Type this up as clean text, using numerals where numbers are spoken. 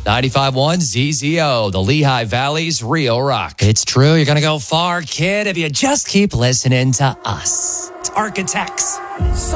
95.1 ZZO, the Lehigh Valley's real rock. It's true. You're going to go far, kid, if you just keep listening to us. It's Architects.